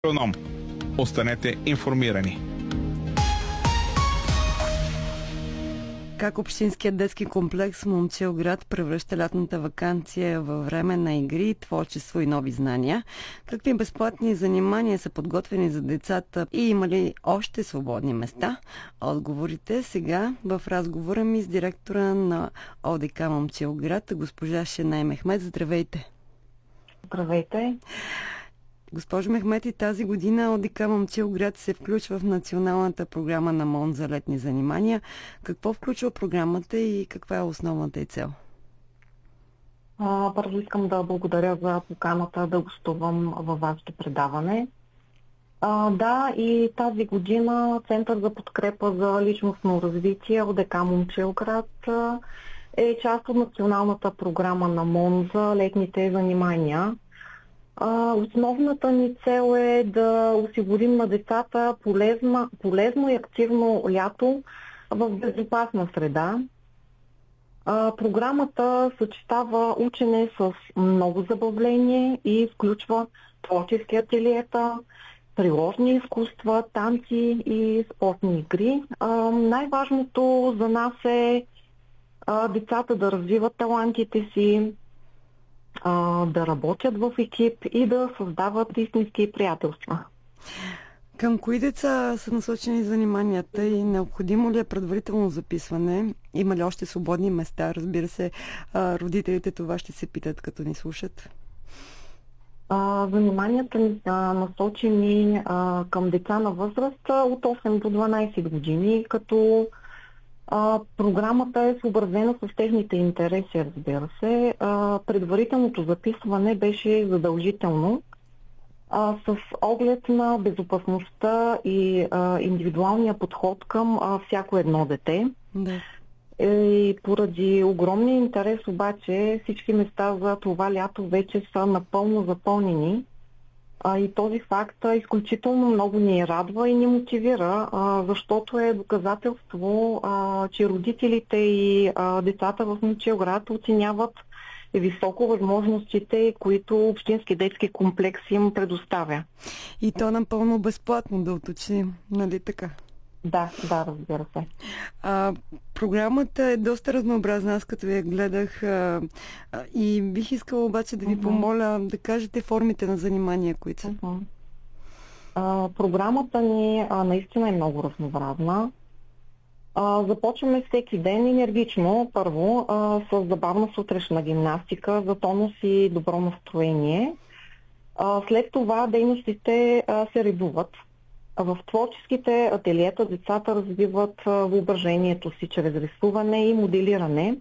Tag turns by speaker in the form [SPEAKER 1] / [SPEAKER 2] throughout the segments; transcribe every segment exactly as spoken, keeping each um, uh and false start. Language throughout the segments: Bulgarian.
[SPEAKER 1] Агроном. Останете информирани.
[SPEAKER 2] Как общинският детски комплекс Момчилград превръща лятната ваканция във време на игри, творчество и нови знания? Какви безплатни занимания са подготвени за децата и има ли още свободни места? Отговорите сега в разговора ми с директора на ОДК Момчилград, госпожа Шенай Мехмет. Здравейте!
[SPEAKER 3] Здравейте!
[SPEAKER 2] Госпожо Мехмет, и тази година ОДК Момчилград се включва в националната програма на МОН за летни занимания. Какво включва програмата и каква е основната й цел?
[SPEAKER 3] А, първо искам да благодаря за поканата да гостувам във вашето предаване. А, да, и тази година Център за подкрепа за личностно развитие ОДК Момчилград е част от националната програма на МОН за летните занимания. Основната ни цел е да осигурим на децата полезно, полезно и активно лято в безопасна среда. Програмата съчетава учене с много забавление и включва творчески ателиета, приложни изкуства, танци и спортни игри. Най-важното за нас е децата да развиват талантите си, да работят в екип и да създават истински приятелства.
[SPEAKER 2] Към кои деца са насочени заниманията и необходимо ли е предварително записване? Има ли още свободни места? Разбира се, родителите това ще се питат, като ни слушат.
[SPEAKER 3] Заниманията ни са насочени към деца на възраст от осем до дванайсет години, като А, програмата е съобразена с техните интереси, разбира се. А, предварителното записване беше задължително а, с оглед на безопасността и а, индивидуалния подход към а, всяко едно дете.
[SPEAKER 2] Да.
[SPEAKER 3] И поради огромния интерес обаче всички места за това лято вече са напълно запълнени. А, и този факт а, изключително много ни радва и ни мотивира, а, защото е доказателство, а, че родителите и а, децата в Момчилград оценяват високо възможностите, които общински детски комплекс им предоставя.
[SPEAKER 2] И то напълно безплатно, да уточним, нали така?
[SPEAKER 3] Да, да, разбира се.
[SPEAKER 2] А, програмата е доста разнообразна, аз като я гледах а, а, и бих искала обаче да ви uh-huh. помоля да кажете формите на занимания, които са.
[SPEAKER 3] Uh-huh. А, програмата ни а, наистина е много разнообразна. А, започваме всеки ден енергично, първо, а, с забавна сутрешна гимнастика за тонус и добро настроение. А, след това дейностите а, се редуват. В творческите ателиета децата развиват въображението си чрез рисуване и моделиране,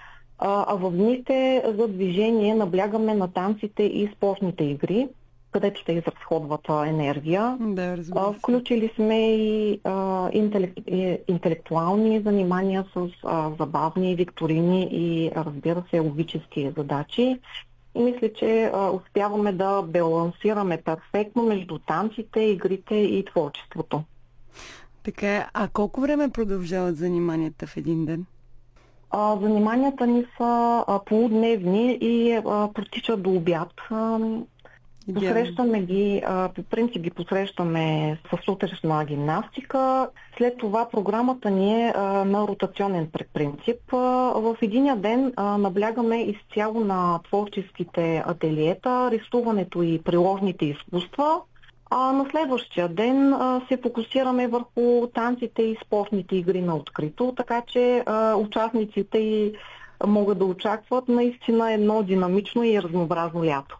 [SPEAKER 3] а в дните за движение наблягаме на танците и спортните игри, където ще изразходват енергия.
[SPEAKER 2] Да,
[SPEAKER 3] Включили сме и а, интелек, интелектуални занимания с а, забавни викторини и, разбира се, логически задачи. И мисля, че а, успяваме да балансираме перфектно между танците, игрите и творчеството.
[SPEAKER 2] Така е. А колко време продължават заниманията в един ден?
[SPEAKER 3] А, заниманията ни са а, полудневни и а, протичат до обяд. А, посрещаме ги, а, по принцип ги посрещаме с сутрешна гимнастика. След това програмата ни е а, на ротационен принцип. А, в единия ден а, наблягаме изцяло на творческите ателиета, рисуването и приложните изкуства. А на следващия ден а, се фокусираме върху танците и спортните игри на открито, така че а, участниците и могат да очакват наистина едно динамично и разнообразно лято.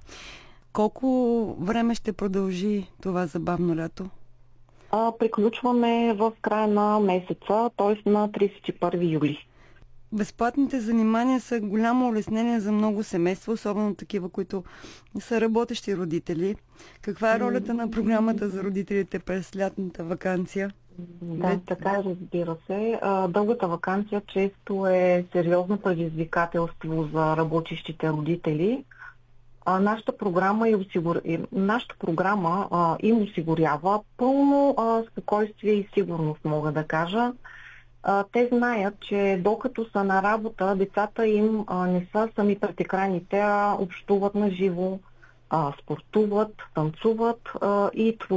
[SPEAKER 2] Колко време ще продължи това забавно лято?
[SPEAKER 3] А, приключваме в края на месеца, т.е. на тридесет и първи юли.
[SPEAKER 2] Безплатните занимания са голямо улеснение за много семейства, особено такива, които са работещи родители. Каква е ролята на програмата за родителите през лятната ваканция?
[SPEAKER 3] Да, Ве... така е, разбира се. Дългата ваканция често е сериозно предизвикателство за работещите родители. А, нашата програма, и осигур... нашата програма а, им осигурява пълно а, спокойствие и сигурност, мога да кажа. А, те знаят, че докато са на работа, децата им а, не са сами пред екраните, а общуват на живо а, спортуват, танцуват а, и творят